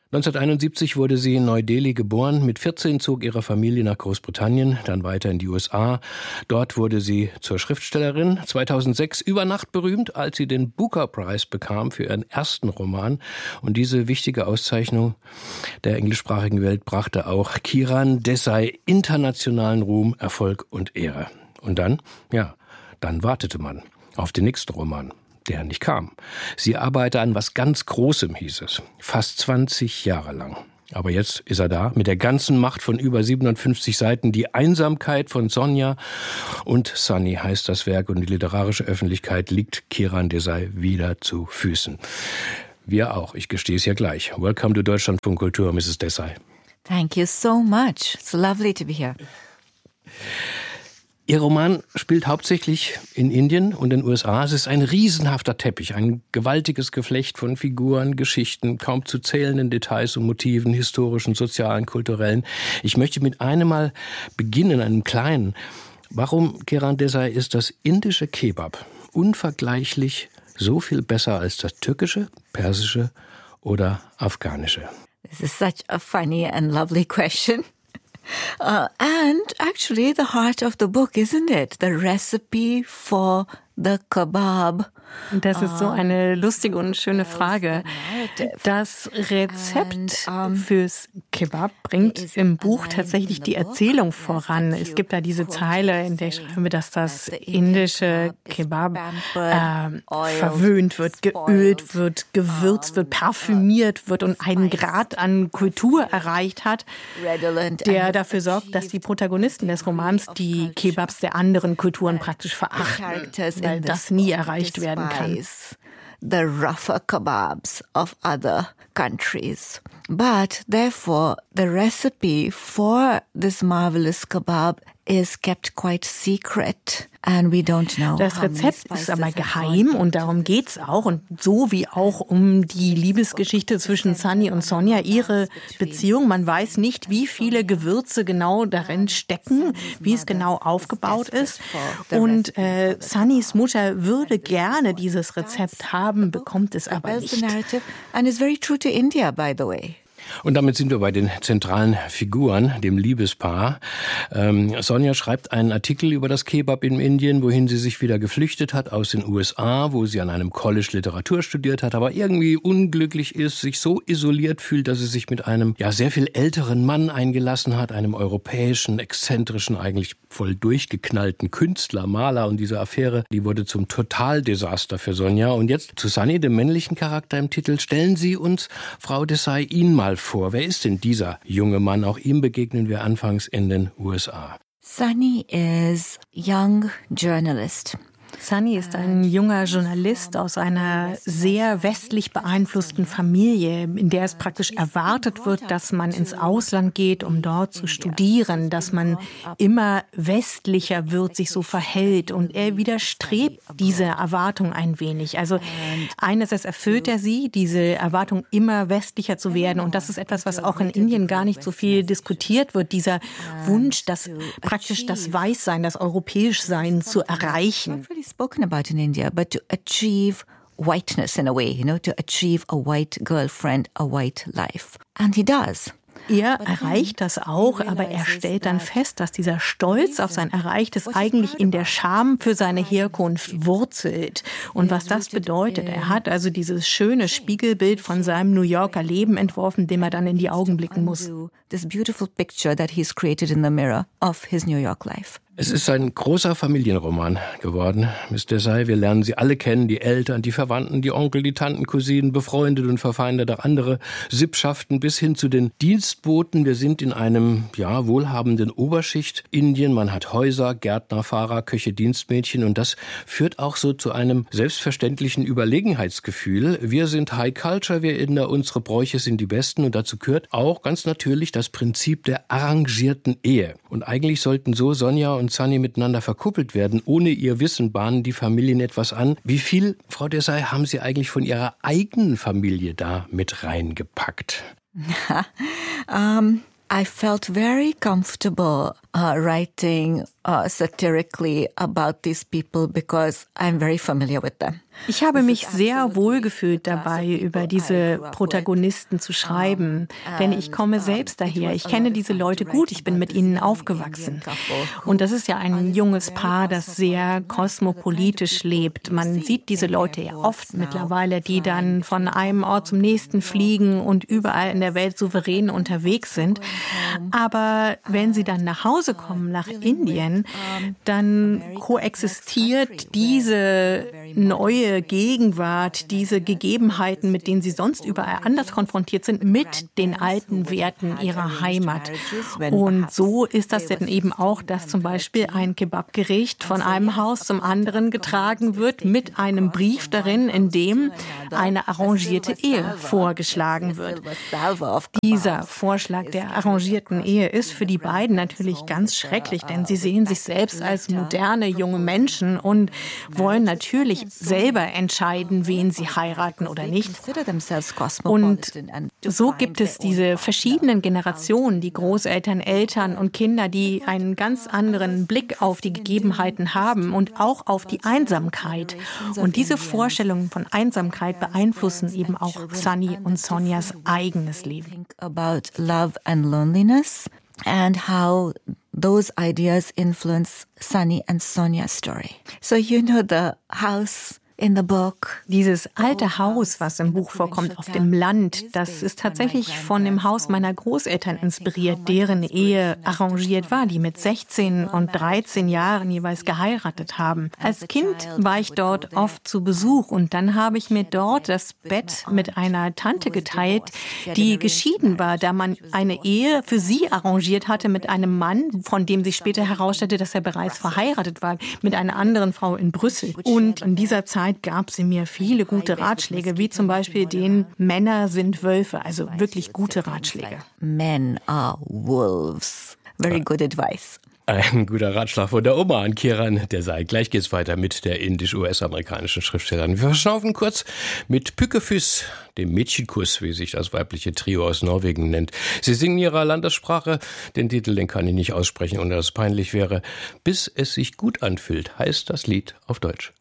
1971 wurde sie in Neu-Delhi geboren. Mit 14 zog ihre Familie nach Großbritannien, dann weiter in die USA. Dort wurde sie zur Schriftstellerin. 2006 über Nacht berühmt, als sie den Booker-Preis bekam für ihren ersten Roman. Und diese wichtige Auszeichnung der englischsprachigen Welt brachte auch Kiran Desai internationalen Ruhm, Erfolg und Ehre. Und dann wartete man auf den nächsten Roman, der nicht kam. Sie arbeitete an was ganz Großem, hieß es. Fast 20 Jahre lang. Aber jetzt ist er da, mit der ganzen Macht von über 57 Seiten. Die Einsamkeit von Sonja und Sunny heißt das Werk. Und die literarische Öffentlichkeit liegt Kiran Desai wieder zu Füßen. Wir auch, ich gestehe es ja gleich. Welcome to Deutschlandfunk Kultur, Mrs. Desai. Thank you so much. It's lovely to be here. Ihr Roman spielt hauptsächlich in Indien und den USA. Es ist ein riesenhafter Teppich, ein gewaltiges Geflecht von Figuren, Geschichten, kaum zu zählenden Details und Motiven, historischen, sozialen, kulturellen. Ich möchte mit einem Mal beginnen, einem kleinen. Warum, Kiran Desai, ist das indische Kebab unvergleichlich so viel besser als das türkische, persische oder afghanische? This is such a funny and lovely question. And actually the heart of the book, isn't it? The recipe for the kebab. Das ist so eine lustige und schöne Frage. Das Rezept fürs Kebab bringt im Buch tatsächlich die Erzählung voran. Es gibt da diese Zeile, in der ich schreibe, dass das indische Kebab verwöhnt wird, geölt wird, gewürzt wird, parfümiert wird und einen Grad an Kultur erreicht hat, der dafür sorgt, dass die Protagonisten des Romans die Kebabs der anderen Kulturen praktisch verachten, weil das nie erreicht werden kann. The rougher kebabs of other countries. But therefore, the recipe for this marvelous kebab is kept quite secret. And we don't know. Das Rezept ist aber geheim und darum geht's auch. Und so wie auch um die Liebesgeschichte zwischen Sunny und Sonja, ihre Beziehung. Man weiß nicht, wie viele Gewürze genau darin stecken, wie es genau aufgebaut ist. Und Sunnys Mutter würde gerne dieses Rezept haben, bekommt es aber nicht. And it's very true to India, by the way. Und damit sind wir bei den zentralen Figuren, dem Liebespaar. Sonja schreibt einen Artikel über das Kebab in Indien, wohin sie sich wieder geflüchtet hat aus den USA, wo sie an einem College Literatur studiert hat, aber irgendwie unglücklich ist, sich so isoliert fühlt, dass sie sich mit einem sehr viel älteren Mann eingelassen hat, einem europäischen, exzentrischen, eigentlich voll durchgeknallten Künstler, Maler. Und diese Affäre, die wurde zum Totaldesaster für Sonja. Und jetzt zu Sunny, dem männlichen Charakter im Titel. Stellen Sie uns, Frau Desai, ihn mal vor. Wer ist denn dieser junge Mann? Auch ihm begegnen wir anfangs in den USA. Sunny is young journalist. Sunny ist ein junger Journalist aus einer sehr westlich beeinflussten Familie, in der es praktisch erwartet wird, dass man ins Ausland geht, um dort zu studieren, dass man immer westlicher wird, sich so verhält. Und er widerstrebt diese Erwartung ein wenig. Also einerseits erfüllt er sie, diese Erwartung, immer westlicher zu werden. Und das ist etwas, was auch in Indien gar nicht so viel diskutiert wird. Dieser Wunsch, das praktisch das Weißsein, das Europäischsein zu erreichen. Spoken about in India, but to achieve whiteness in a way, to achieve a white girlfriend, a white life. And he does. Er erreicht das auch, aber er stellt dann fest, dass dieser Stolz auf sein Erreichtes eigentlich in der Scham für seine Herkunft wurzelt. Und was das bedeutet, er hat also dieses schöne Spiegelbild von seinem New Yorker Leben entworfen, dem er dann in die Augen blicken muss. This beautiful picture that he's created in the mirror of his New York life. Es ist ein großer Familienroman geworden, Miss Desai. Wir lernen sie alle kennen, die Eltern, die Verwandten, die Onkel, die Tanten, Cousinen, befreundete und verfeindete andere Sippschaften bis hin zu den Dienstboten. Wir sind in einem, wohlhabenden Oberschicht Indien. Man hat Häuser, Gärtner, Fahrer, Köche, Dienstmädchen und das führt auch so zu einem selbstverständlichen Überlegenheitsgefühl. Wir sind High Culture, wir Inder, unsere Bräuche sind die besten und dazu gehört auch ganz natürlich das Prinzip der arrangierten Ehe. Und eigentlich sollten so Sonja und Sunny miteinander verkuppelt werden. Ohne ihr Wissen bahnen die Familien etwas an. Wie viel, Frau Desai, haben Sie eigentlich von Ihrer eigenen Familie da mit reingepackt? I felt very comfortable writing satirically about these people because I'm very familiar with them. Ich habe mich sehr wohlgefühlt dabei, über diese Protagonisten zu schreiben, denn ich komme selbst daher. Ich kenne diese Leute gut, ich bin mit ihnen aufgewachsen. Und das ist ja ein junges Paar, das sehr kosmopolitisch lebt. Man sieht diese Leute ja oft mittlerweile, die dann von einem Ort zum nächsten fliegen und überall in der Welt souverän unterwegs sind. Aber wenn sie dann nach Hause kommen, nach Indien, dann koexistiert diese neue Gegenwart, diese Gegebenheiten, mit denen sie sonst überall anders konfrontiert sind, mit den alten Werten ihrer Heimat. Und so ist das dann eben auch, dass zum Beispiel ein Kebabgericht von einem Haus zum anderen getragen wird, mit einem Brief darin, in dem eine arrangierte Ehe vorgeschlagen wird. Dieser Vorschlag der arrangierten Ehe ist für die beiden natürlich ganz schrecklich, denn sie sehen sich selbst als moderne junge Menschen und wollen natürlich selber entscheiden, wen sie heiraten oder nicht. Und so gibt es diese verschiedenen Generationen, die Großeltern, Eltern und Kinder, die einen ganz anderen Blick auf die Gegebenheiten haben und auch auf die Einsamkeit. Und diese Vorstellungen von Einsamkeit beeinflussen eben auch Sunny und Sonias eigenes Leben. About love and loneliness and how those ideas influence Sunny and Sonia's story. So you know the house in the book. Dieses alte Haus, was im Buch vorkommt, auf dem Land, das ist tatsächlich von dem Haus meiner Großeltern inspiriert, deren Ehe arrangiert war, die mit 16 und 13 Jahren jeweils geheiratet haben. Als Kind war ich dort oft zu Besuch und dann habe ich mir dort das Bett mit einer Tante geteilt, die geschieden war, da man eine Ehe für sie arrangiert hatte mit einem Mann, von dem sich später herausstellte, dass er bereits verheiratet war, mit einer anderen Frau in Brüssel. Und in dieser Zeit gab sie mir viele gute Ratschläge, wie zum Beispiel den Männer sind Wölfe, also wirklich gute Ratschläge. Men are wolves. Very good advice. Ein guter Ratschlag von der Oma an Kiran, der sei. Gleich geht's weiter mit der indisch-US-amerikanischen Schriftstellerin. Wir verschnaufen kurz mit Pykefys, dem Mädchenkuss, wie sich das weibliche Trio aus Norwegen nennt. Sie singen in ihrer Landessprache. Den Titel, den kann ich nicht aussprechen, ohne dass es peinlich wäre. Bis es sich gut anfühlt, heißt das Lied auf Deutsch.